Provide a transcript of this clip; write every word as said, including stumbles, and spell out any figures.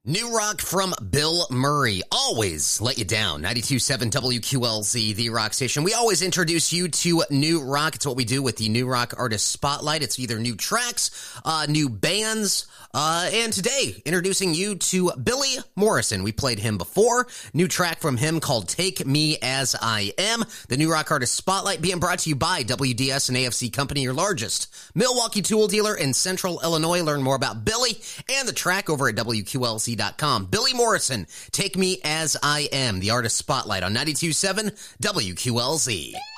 New rock from Bill Murray. Always let you down. ninety-two point seven W Q L Z, the rock station. We always introduce you to new rock. It's what we do with the New Rock Artist Spotlight. It's either new tracks, uh, new bands, uh, and today, introducing you to Billy Morrison. We played him before. New track from him called Take Me As I Am. The New Rock Artist Spotlight being brought to you by W D S and A F C Company, your largest Milwaukee tool dealer in Central Illinois. Learn more about Billy and the track over at W Q L Z dot com. Billy Morrison, Take Me As I Am, the Artist Spotlight on ninety-two point seven W Q L Z.